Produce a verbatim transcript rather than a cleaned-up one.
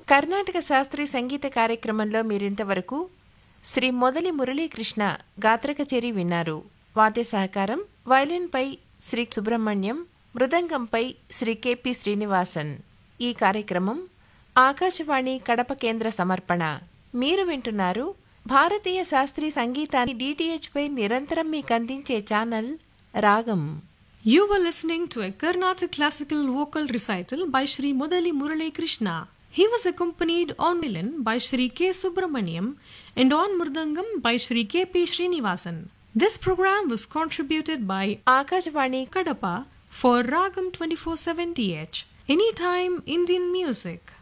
కర్ణాటక శాస్త్రీయ సంగీత కార్యక్రమంలో మీరింతవరకు శ్రీ మొదలి మురళీకృష్ణ గాత్ర కచేరీ విన్నారు. వాద్య సహకారం వయలిన్పై శ్రీ సుబ్రహ్మణ్యం, మృదంగంపై శ్రీ కెపి శ్రీనివాసన్. ఈ కార్యక్రమం ఆకాశవాణి కడప కేంద్ర సమర్పణ. మీరు వింటున్నారు భారతీయ శాస్త్రీయ సంగీతాన్ని డిటిహెచ్ పై నిరంతరం మీకు అందించే ఛానల్ రాగం. You were listening to a Carnatic classical vocal recital by Shri Mudali Murali Krishna. He was accompanied on violin by Shri K. Subramaniam and on mridangam by Shri K P Srinivasan. This program was contributed by Akashvani Kadapa for Ragam twenty-four seventy H. Anytime Indian music.